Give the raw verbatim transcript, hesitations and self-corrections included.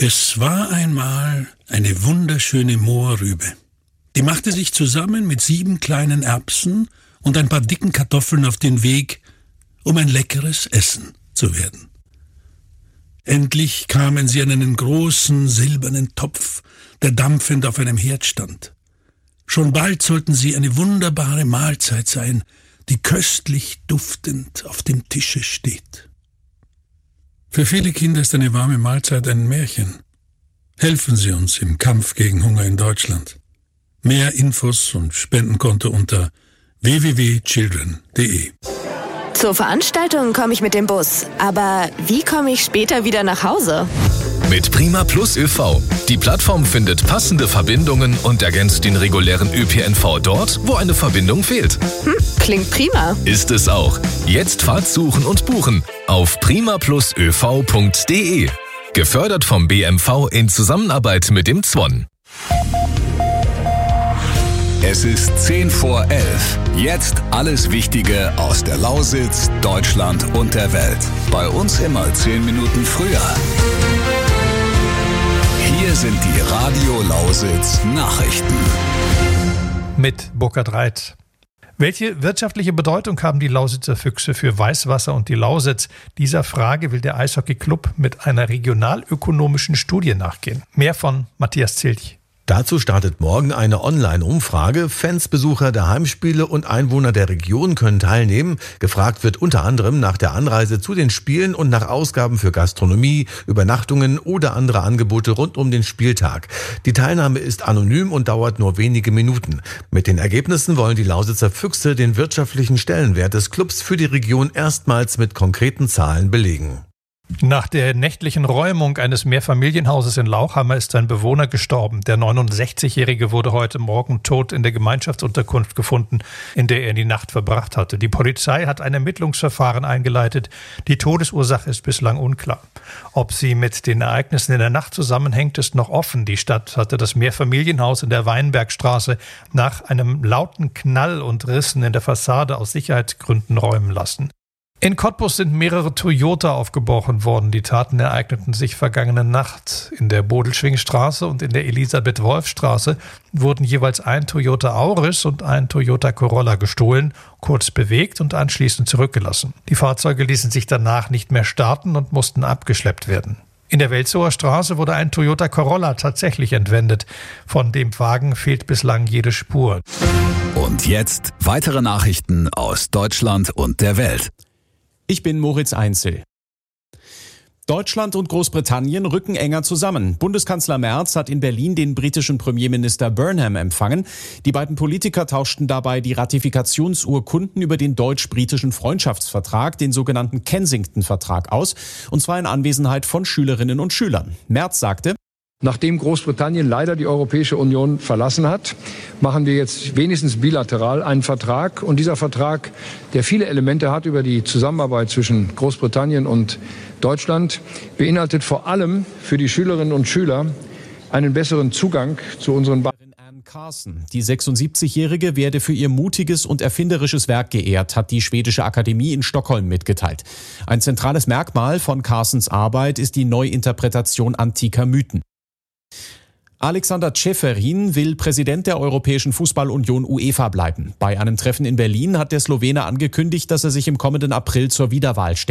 Es war einmal eine wunderschöne Mohrrübe. Die machte sich zusammen mit sieben kleinen Erbsen und ein paar dicken Kartoffeln auf den Weg, um ein leckeres Essen zu werden. Endlich kamen sie an einen großen silbernen Topf, der dampfend auf einem Herd stand. Schon bald sollten sie eine wunderbare Mahlzeit sein, die köstlich duftend auf dem Tische steht. Für viele Kinder ist eine warme Mahlzeit ein Märchen. Helfen Sie uns im Kampf gegen Hunger in Deutschland. Mehr Infos und Spendenkonto unter w w w punkt children punkt d e. Zur Veranstaltung komme ich mit dem Bus, aber wie komme ich später wieder nach Hause? Mit Prima Plus ÖV. Die Plattform findet passende Verbindungen und ergänzt den regulären Ö P N V dort, wo eine Verbindung fehlt. Hm, klingt prima. Ist es auch. Jetzt Fahrt suchen und buchen auf prima plus ö v punkt d e. Gefördert vom B M V in Zusammenarbeit mit dem Zwon. Es ist zehn vor elf. Jetzt alles Wichtige aus der Lausitz, Deutschland und der Welt. Bei uns immer zehn Minuten früher. Hier sind die Radio Lausitz Nachrichten. Mit Burkhard Reit. Welche wirtschaftliche Bedeutung haben die Lausitzer Füchse für Weißwasser und die Lausitz? Dieser Frage will der Eishockey-Club mit einer regionalökonomischen Studie nachgehen. Mehr von Matthias Zilch. Dazu startet morgen eine Online-Umfrage. Fans, Besucher der Heimspiele und Einwohner der Region können teilnehmen. Gefragt wird unter anderem nach der Anreise zu den Spielen und nach Ausgaben für Gastronomie, Übernachtungen oder andere Angebote rund um den Spieltag. Die Teilnahme ist anonym und dauert nur wenige Minuten. Mit den Ergebnissen wollen die Lausitzer Füchse den wirtschaftlichen Stellenwert des Clubs für die Region erstmals mit konkreten Zahlen belegen. Nach der nächtlichen Räumung eines Mehrfamilienhauses in Lauchhammer ist ein Bewohner gestorben. Der neunundsechzigjährige wurde heute Morgen tot in der Gemeinschaftsunterkunft gefunden, in der er die Nacht verbracht hatte. Die Polizei hat ein Ermittlungsverfahren eingeleitet. Die Todesursache ist bislang unklar. Ob sie mit den Ereignissen in der Nacht zusammenhängt, ist noch offen. Die Stadt hatte das Mehrfamilienhaus in der Weinbergstraße nach einem lauten Knall und Rissen in der Fassade aus Sicherheitsgründen räumen lassen. In Cottbus sind mehrere Toyota aufgebrochen worden. Die Taten ereigneten sich vergangene Nacht. In der Bodelschwingstraße und in der Elisabeth-Wolf-Straße wurden jeweils ein Toyota Auris und ein Toyota Corolla gestohlen, kurz bewegt und anschließend zurückgelassen. Die Fahrzeuge ließen sich danach nicht mehr starten und mussten abgeschleppt werden. In der Welzower Straße wurde ein Toyota Corolla tatsächlich entwendet. Von dem Wagen fehlt bislang jede Spur. Und jetzt weitere Nachrichten aus Deutschland und der Welt. Ich bin Moritz Einzel. Deutschland und Großbritannien rücken enger zusammen. Bundeskanzler Merz hat in Berlin den britischen Premierminister Burnham empfangen. Die beiden Politiker tauschten dabei die Ratifikationsurkunden über den deutsch-britischen Freundschaftsvertrag, den sogenannten Kensington-Vertrag, aus, und zwar in Anwesenheit von Schülerinnen und Schülern. Merz sagte: Nachdem Großbritannien leider die Europäische Union verlassen hat, machen wir jetzt wenigstens bilateral einen Vertrag. Und dieser Vertrag, der viele Elemente hat über die Zusammenarbeit zwischen Großbritannien und Deutschland, beinhaltet vor allem für die Schülerinnen und Schüler einen besseren Zugang zu unseren Ba- Anne Carson. Die sechsundsiebzigjährige werde für ihr mutiges und erfinderisches Werk geehrt, hat die Schwedische Akademie in Stockholm mitgeteilt. Ein zentrales Merkmal von Carsons Arbeit ist die Neuinterpretation antiker Mythen. Alexander Čeferin will Präsident der Europäischen Fußballunion UEFA bleiben. Bei einem Treffen in Berlin hat der Slowene angekündigt, dass er sich im kommenden April zur Wiederwahl stellt.